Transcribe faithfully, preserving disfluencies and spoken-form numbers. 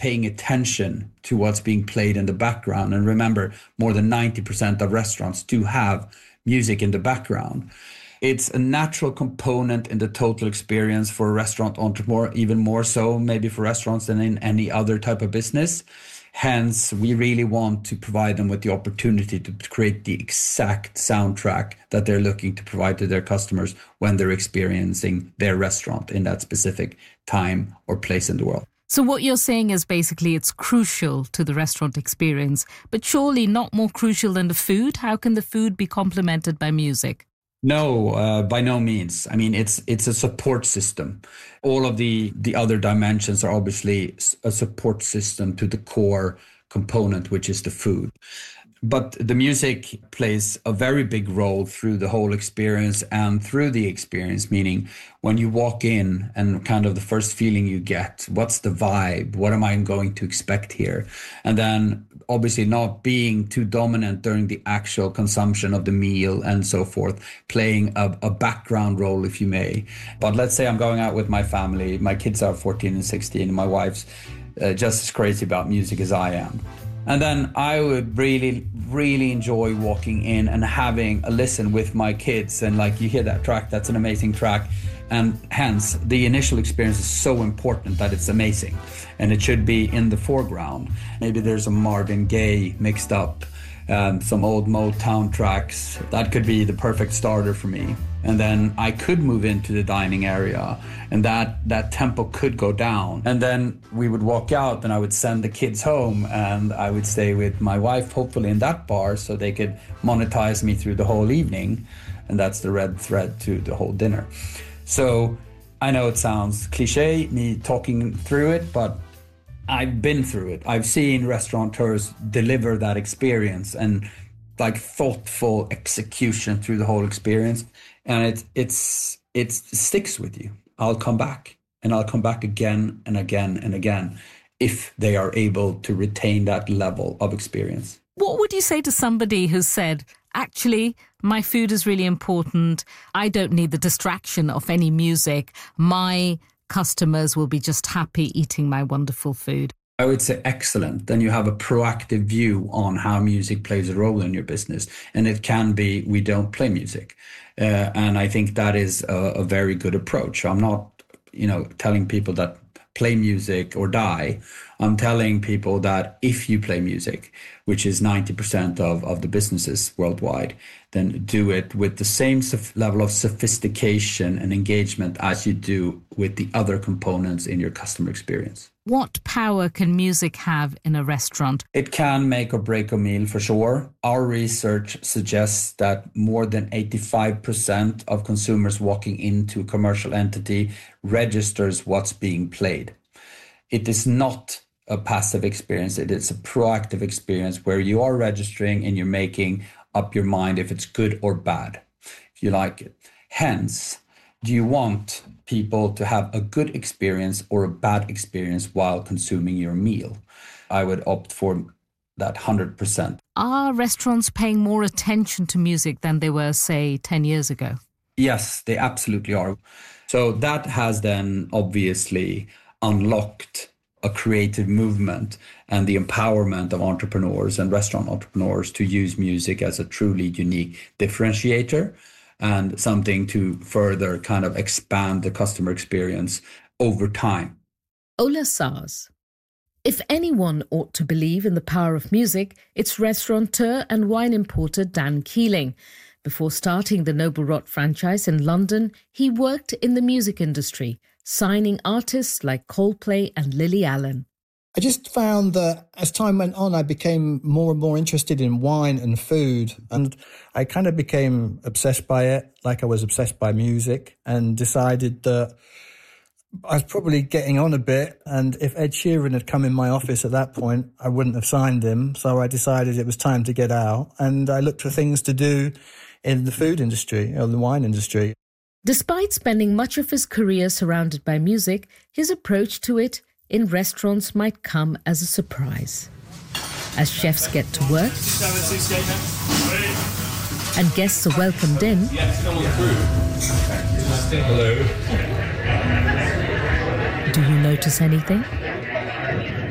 paying attention to what's being played in the background. And remember, more than ninety percent of restaurants do have music in the background. It's a natural component in the total experience for a restaurant entrepreneur, even more so maybe for restaurants than in any other type of business. Hence, we really want to provide them with the opportunity to create the exact soundtrack that they're looking to provide to their customers when they're experiencing their restaurant in that specific time or place in the world. So what you're saying is basically it's crucial to the restaurant experience, but surely not more crucial than the food? How can the food be complemented by music? No, uh, by no means. I mean, it's it's a support system. All of the, the other dimensions are obviously a support system to the core component, which is the food. But the music plays a very big role through the whole experience and through the experience, meaning when you walk in and kind of the first feeling you get, what's the vibe? What am I going to expect here? And then obviously not being too dominant during the actual consumption of the meal and so forth, playing a, a background role, if you may. But let's say I'm going out with my family. My kids are fourteen and sixteen, and my wife's uh, just as crazy about music as I am. And then I would really, really enjoy walking in and having a listen with my kids. And like, you hear that track, that's an amazing track. And hence, the initial experience is so important that it's amazing. And it should be in the foreground. Maybe there's a Marvin Gaye mixed up, um, some old Motown tracks. That could be the perfect starter for me. And then I could move into the dining area, and that, that tempo could go down. And then we would walk out and I would send the kids home, and I would stay with my wife, hopefully in that bar, so they could monetize me through the whole evening. And that's the red thread to the whole dinner. So I know it sounds cliche, me talking through it, but I've been through it. I've seen restaurateurs deliver that experience and like thoughtful execution through the whole experience. And it, it's, it sticks with you. I'll come back, and I'll come back again and again and again if they are able to retain that level of experience. What would you say to somebody who's said, actually, my food is really important. I don't need the distraction of any music. My customers will be just happy eating my wonderful food. I would say excellent. Then you have a proactive view on how music plays a role in your business. And it can be, we don't play music. Uh, and I think that is a, a very good approach. I'm not, you know, telling people that play music or die. I'm telling people that if you play music, which is ninety percent of, of the businesses worldwide, then do it with the same sof- level of sophistication and engagement as you do with the other components in your customer experience. What power can music have in a restaurant? It can make or break a meal for sure. Our research suggests that more than eighty-five percent of consumers walking into a commercial entity registers what's being played. It is not a passive experience. It is a proactive experience where you are registering and you're making up your mind if it's good or bad, if you like it. Hence, do you want people to have a good experience or a bad experience while consuming your meal? I would opt for that one hundred percent. Are restaurants paying more attention to music than they were, say, ten years ago? Yes, they absolutely are. So that has then obviously unlocked a creative movement and the empowerment of entrepreneurs and restaurant entrepreneurs to use music as a truly unique differentiator and something to further kind of expand the customer experience over time. Ola Sars. If anyone ought to believe in the power of music, it's restaurateur and wine importer Dan Keeling. Before starting the Noble Rot franchise in London, he worked in the music industry, signing artists like Coldplay and Lily Allen. I just found that as time went on, I became more and more interested in wine and food. And I kind of became obsessed by it, like I was obsessed by music, and decided that I was probably getting on a bit. And if Ed Sheeran had come in my office at that point, I wouldn't have signed him. So I decided it was time to get out. And I looked for things to do in the food industry, or the wine industry. Despite spending much of his career surrounded by music, his approach to it in restaurants might come as a surprise. As chefs get to work and guests are welcomed in, do you notice anything?